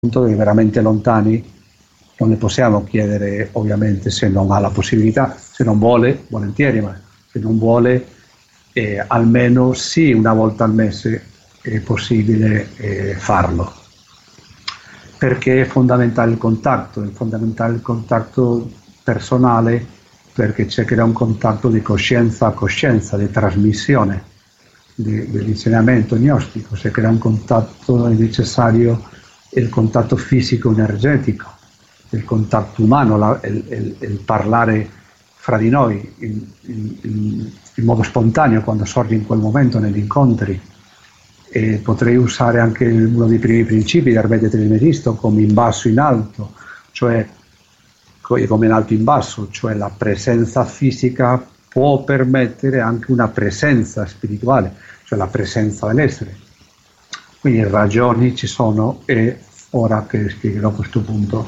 punto che veramente lontani non le possiamo chiedere, ovviamente, se non ha la possibilità, se non vuole, volentieri, ma se non vuole, almeno sì, una volta al mese è possibile farlo, perché è fondamentale il contatto personale, perché c'è che era un contatto di coscienza a coscienza, di trasmissione dell'insegnamento gnostico. Se crea un contatto, è necessario il contatto fisico energetico, il contatto umano, il parlare fra di noi in modo spontaneo quando sorge in quel momento negli incontri. E potrei usare anche uno dei primi principi del Veda Trimeristo come in basso in alto, cioè come in alto in basso, cioè la presenza fisica può permettere anche una presenza spirituale, cioè la presenza dell'essere. Quindi ragioni ci sono, e ora che spiegherò questo punto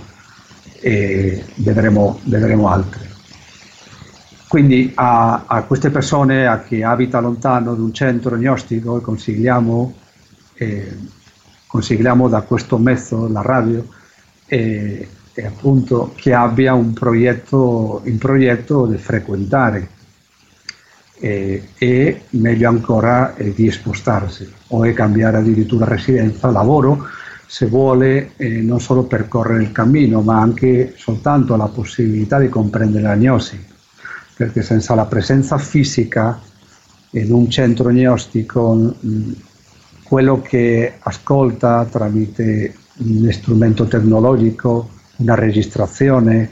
vedremo altre. Quindi a queste persone, a chi abita lontano da un centro gnostico, consigliamo da questo mezzo, la radio, e appunto che abbia un progetto di frequentare, e meglio ancora di spostarsi o cambiare addirittura residenza, lavoro, se vuole, non solo percorrere il cammino, ma anche soltanto la possibilità di comprendere la gnosi, perché senza la presenza fisica in un centro gnostico, quello che ascolta tramite un strumento tecnologico, una registrazione,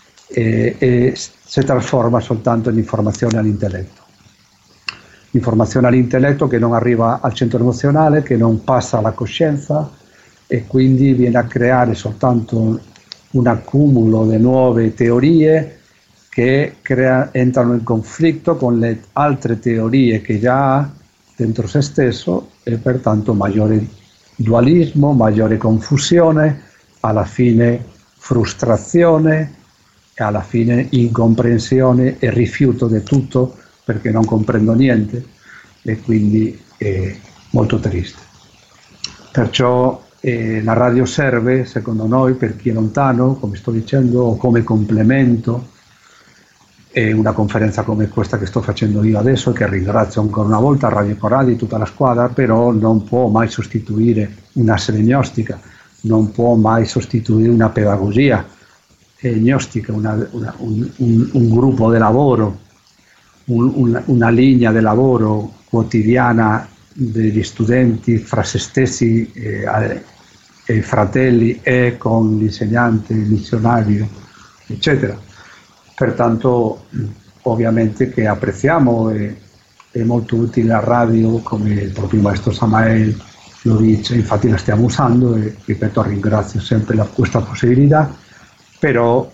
si trasforma soltanto in informazione all'intelletto. Informazione all'intelletto che non arriva al centro emozionale, che non passa alla coscienza, e quindi viene a creare soltanto un accumulo di nuove teorie che entrano in conflitto con le altre teorie che già ha dentro se stesso, e pertanto maggiore dualismo, maggiore confusione, alla fine frustrazione, e alla fine incomprensione e rifiuto di tutto, perché non comprendo niente, e quindi è molto triste. Perciò la radio serve, secondo noi, per chi è lontano, come sto dicendo, o come complemento. Una conferenza come questa che sto facendo io adesso, che ringrazio ancora una volta Radio Corradi e tutta la squadra, però non può mai sostituire una sede gnostica, non può mai sostituire una pedagogia gnostica, un gruppo di lavoro, una linea di lavoro quotidiana degli studenti fra se stessi e fratelli, e con l'insegnante, il missionario, eccetera. Pertanto ovviamente che apprezziamo, è molto utile la radio, come il proprio maestro Samael lo dice, infatti la stiamo usando, e ripeto, ringrazio sempre questa possibilità, però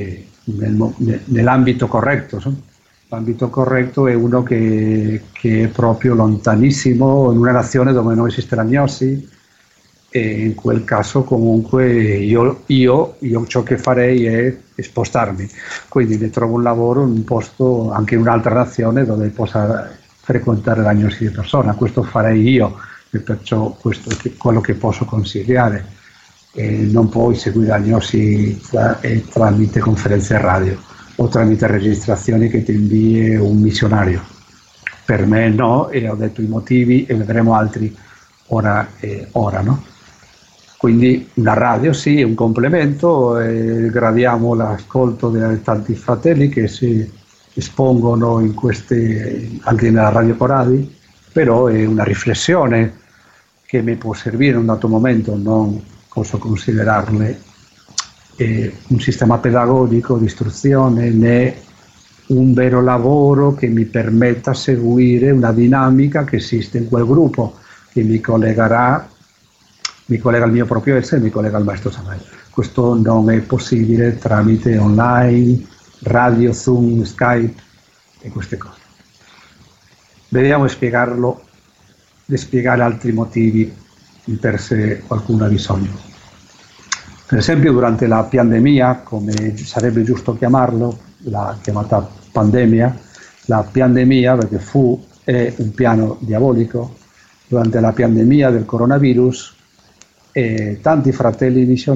nell'ambito corretto. L'ambito corretto è uno che è proprio lontanissimo, in una nazione dove non esiste la gnosi, e in quel caso comunque io ciò che farei è spostarmi, quindi ne trovo un lavoro in un posto, anche in un'altra nazione, dove possa frequentare la gnosi di persona. Questo farei io, e perciò questo è quello che posso consigliare. Non puoi seguire la gnosi tramite conferenze radio o tramite registrazioni che ti invii un missionario. Per me no, e ho detto i motivi, e vedremo altri ora, no? Quindi la radio sì, è un complemento, gradiamo l'ascolto di tanti fratelli che si espongono anche nella Radio Corradi, però è una riflessione che mi può servire in un dato momento, non posso considerarle un sistema pedagogico di istruzione, né un vero lavoro che mi permetta di seguire una dinamica che esiste in quel gruppo, che mi collega al mio proprio essere, mi collega al maestro Samael. Questo non è possibile tramite online, radio, Zoom, Skype e queste cose. Vediamo di spiegare altri motivi per se qualcuno ha bisogno. Per esempio, durante la pandemia, come sarebbe giusto chiamarlo, la chiamata pandemia, la pandemia, perché è un piano diabolico, durante la pandemia del coronavirus, tanti fratelli missionari